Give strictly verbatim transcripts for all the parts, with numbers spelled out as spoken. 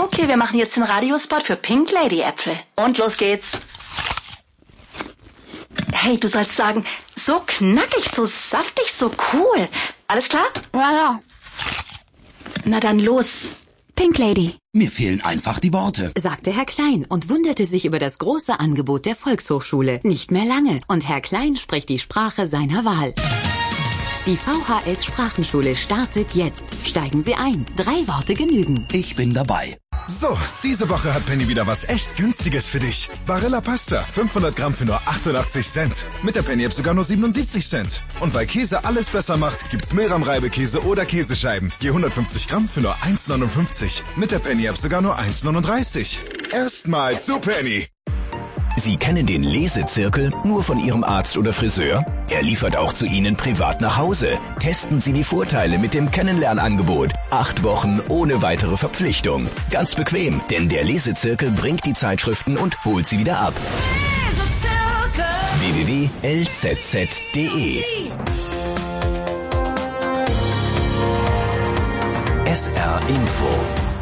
Okay, wir machen jetzt den Radiospot für Pink Lady Äpfel. Und los geht's. Hey, du sollst sagen, so knackig, so saftig, so cool. Alles klar? Ja, ja. Na dann los. Pink Lady. Mir fehlen einfach die Worte, sagte Herr Klein und wunderte sich über das große Angebot der Volkshochschule. Nicht mehr lange und Herr Klein spricht die Sprache seiner Wahl. Die V H S Sprachenschule startet jetzt. Steigen Sie ein. Drei Worte genügen. Ich bin dabei. So, diese Woche hat Penny wieder was echt Günstiges für dich. Barilla Pasta, fünfhundert Gramm für nur achtundachtzig Cent. Mit der Penny-App sogar nur siebenundsiebzig Cent. Und weil Käse alles besser macht, gibt's Meram-Reibekäse oder Käsescheiben. Je hundertfünfzig Gramm für nur eins neunundfünfzig. Mit der Penny-App sogar nur eins neununddreißig. Erstmal zu Penny. Sie kennen den Lesezirkel nur von Ihrem Arzt oder Friseur? Er liefert auch zu Ihnen privat nach Hause. Testen Sie die Vorteile mit dem Kennenlernangebot. Acht Wochen ohne weitere Verpflichtung. Ganz bequem, denn der Lesezirkel bringt die Zeitschriften und holt sie wieder ab. w w w punkt l z z punkt d e S R Info.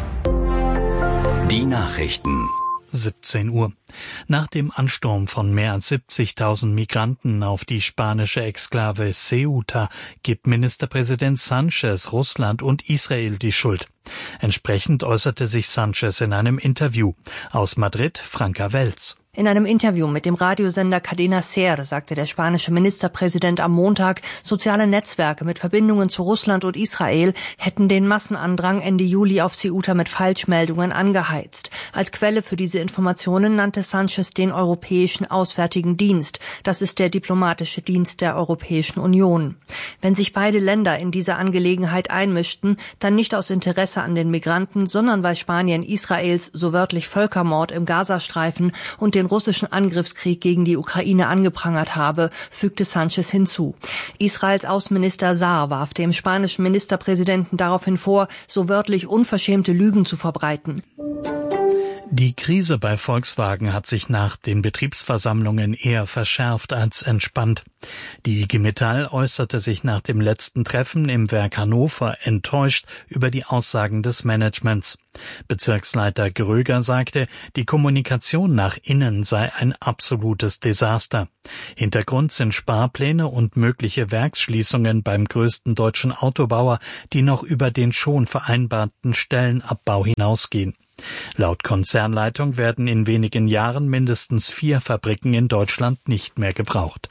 Die Nachrichten. siebzehn Uhr. Nach dem Ansturm von mehr als siebzigtausend Migranten auf die spanische Exklave Ceuta gibt Ministerpräsident Sánchez Russland und Israel die Schuld. Entsprechend äußerte sich Sánchez in einem Interview. Aus Madrid, Franka Welz. In einem Interview mit dem Radiosender Cadena Ser sagte der spanische Ministerpräsident am Montag, soziale Netzwerke mit Verbindungen zu Russland und Israel hätten den Massenandrang Ende Juli auf Ceuta mit Falschmeldungen angeheizt. Als Quelle für diese Informationen nannte Sánchez den Europäischen Auswärtigen Dienst. Das ist der diplomatische Dienst der Europäischen Union. Wenn sich beide Länder in diese Angelegenheit einmischten, dann nicht aus Interesse an den Migranten, sondern weil Spanien Israels so wörtlich Völkermord im Gazastreifen und den russischen Angriffskrieg gegen die Ukraine angeprangert habe, fügte Sánchez hinzu. Israels Außenminister Saar warf dem spanischen Ministerpräsidenten daraufhin vor, so wörtlich unverschämte Lügen zu verbreiten. Die Krise bei Volkswagen hat sich nach den Betriebsversammlungen eher verschärft als entspannt. Die I G Metall äußerte sich nach dem letzten Treffen im Werk Hannover enttäuscht über die Aussagen des Managements. Bezirksleiter Gröger sagte, die Kommunikation nach innen sei ein absolutes Desaster. Hintergrund sind Sparpläne und mögliche Werksschließungen beim größten deutschen Autobauer, die noch über den schon vereinbarten Stellenabbau hinausgehen. Laut Konzernleitung werden in wenigen Jahren mindestens vier Fabriken in Deutschland nicht mehr gebraucht.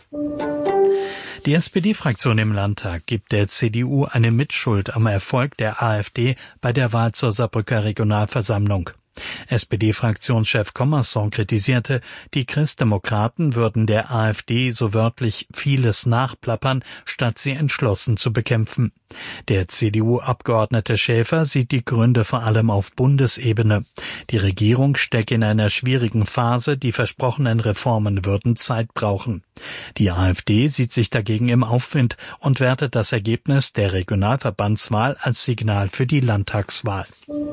Die S P D-Fraktion im Landtag gibt der C D U eine Mitschuld am Erfolg der AfD bei der Wahl zur Saarbrücker Regionalversammlung. S P D-Fraktionschef Commerson kritisierte, die Christdemokraten würden der AfD so wörtlich vieles nachplappern, statt sie entschlossen zu bekämpfen. Der C D U-Abgeordnete Schäfer sieht die Gründe vor allem auf Bundesebene. Die Regierung stecke in einer schwierigen Phase, die versprochenen Reformen würden Zeit brauchen. Die AfD sieht sich dagegen im Aufwind und wertet das Ergebnis der Regionalverbandswahl als Signal für die Landtagswahl.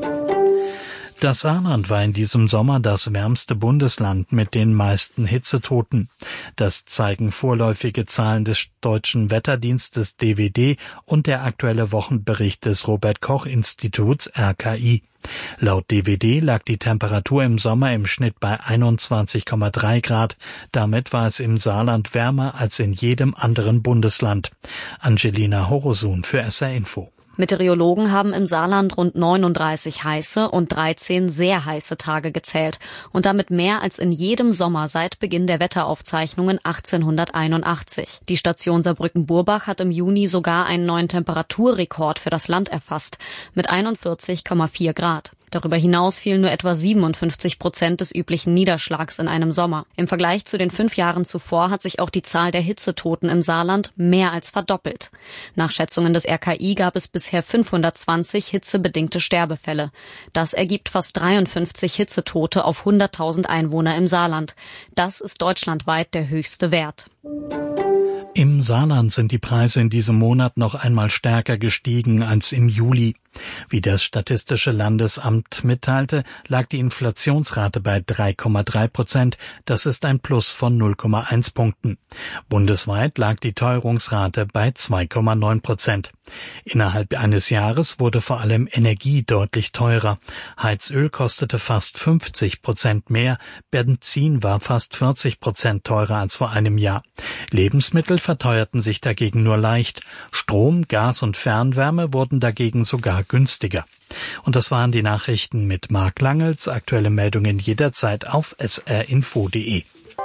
Das Saarland war in diesem Sommer das wärmste Bundesland mit den meisten Hitzetoten. Das zeigen vorläufige Zahlen des deutschen Wetterdienstes D W D und der aktuelle Wochenbericht des Robert-Koch-Instituts R K I. Laut D W D lag die Temperatur im Sommer im Schnitt bei einundzwanzig Komma drei Grad. Damit war es im Saarland wärmer als in jedem anderen Bundesland. Angelina Horosun für S R Info. Meteorologen haben im Saarland rund neununddreißig heiße und dreizehn sehr heiße Tage gezählt und damit mehr als in jedem Sommer seit Beginn der Wetteraufzeichnungen achtzehnhunderteinundachtzig. Die Station Saarbrücken-Burbach hat im Juni sogar einen neuen Temperaturrekord für das Land erfasst mit einundvierzig Komma vier Grad. Darüber hinaus fielen nur etwa siebenundfünfzig Prozent des üblichen Niederschlags in einem Sommer. Im Vergleich zu den fünf Jahren zuvor hat sich auch die Zahl der Hitzetoten im Saarland mehr als verdoppelt. Nach Schätzungen des R K I gab es bisher fünfhundertzwanzig hitzebedingte Sterbefälle. Das ergibt fast dreiundfünfzig Hitzetote auf hunderttausend Einwohner im Saarland. Das ist deutschlandweit der höchste Wert. Im Saarland sind die Preise in diesem Monat noch einmal stärker gestiegen als im Juli. Wie das Statistische Landesamt mitteilte, lag die Inflationsrate bei drei Komma drei Prozent. Das ist ein Plus von null Komma eins Punkten. Bundesweit lag die Teuerungsrate bei zwei Komma neun Prozent. Innerhalb eines Jahres wurde vor allem Energie deutlich teurer. Heizöl kostete fast fünfzig Prozent mehr, Benzin war fast vierzig Prozent teurer als vor einem Jahr. Lebensmittel verteuerten sich dagegen nur leicht. Strom, Gas und Fernwärme wurden dagegen sogar günstiger. Und das waren die Nachrichten mit Marc Langels. Aktuelle Meldungen jederzeit auf s r info punkt d e.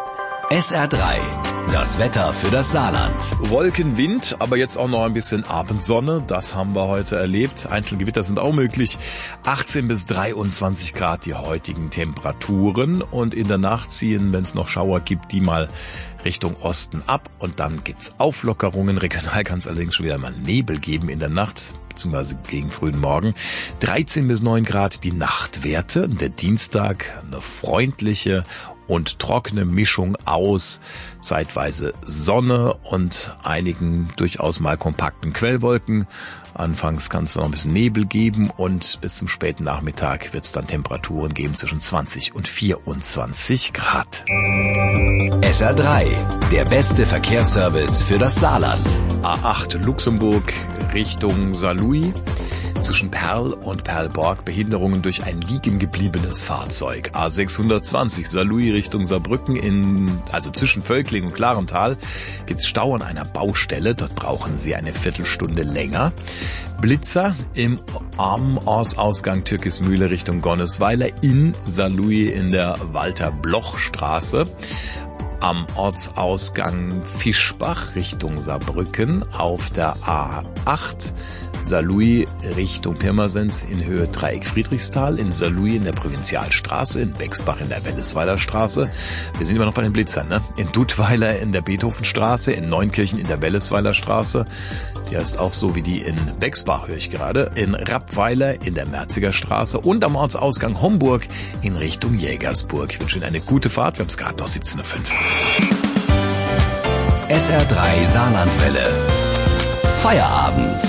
S R drei, das Wetter für das Saarland. Wolken, Wind, aber jetzt auch noch ein bisschen Abendsonne. Das haben wir heute erlebt. Einzelgewitter sind auch möglich. achtzehn bis dreiundzwanzig Grad die heutigen Temperaturen. Und in der Nacht ziehen, wenn es noch Schauer gibt, die mal Richtung Osten ab. Und dann gibt's Auflockerungen. Regional kann es allerdings schon wieder mal Nebel geben in der Nacht, beziehungsweise gegen frühen Morgen. dreizehn bis neun Grad die Nachtwerte. Der Dienstag eine freundliche und trockene Mischung aus zeitweise Sonne und einigen durchaus mal kompakten Quellwolken. Anfangs kann es noch ein bisschen Nebel geben und bis zum späten Nachmittag wird es dann Temperaturen geben zwischen zwanzig und vierundzwanzig Grad. S R drei, der beste Verkehrsservice für das Saarland. A acht Luxemburg Richtung Saarlouis. Zwischen Perl und Perlborg Behinderungen durch ein liegen gebliebenes Fahrzeug. A sechshundertzwanzig Saarlouis Richtung Saarbrücken, in, also zwischen Völkling und Klarental, gibt's Stau an einer Baustelle. Dort brauchen Sie eine Viertelstunde länger. Blitzer im am Ortsausgang Türkismühle Richtung Gonnesweiler in Saarlouis in der Walter-Bloch-Straße. Am Ortsausgang Fischbach Richtung Saarbrücken auf der A acht. Saarlouis Richtung Pirmasens in Höhe Dreieck Friedrichsthal, in Saarlouis in der Provinzialstraße, in Bexbach in der Wellesweiler Straße. Wir sind immer noch bei den Blitzern, ne? In Dudweiler in der Beethovenstraße, in Neunkirchen in der Wellesweiler Straße. Die heißt auch so wie die in Bexbach, höre ich gerade. In Rappweiler in der Merziger Straße und am Ortsausgang Homburg in Richtung Jägersburg. Ich wünsche Ihnen eine gute Fahrt. Wir haben es gerade noch siebzehn Uhr fünf. S R drei Saarlandwelle. Feierabend.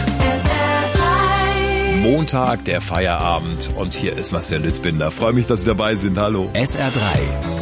Montag, der Feierabend. Und hier ist Marcel Lützbinder. Freue mich, dass Sie dabei sind. Hallo. S R drei.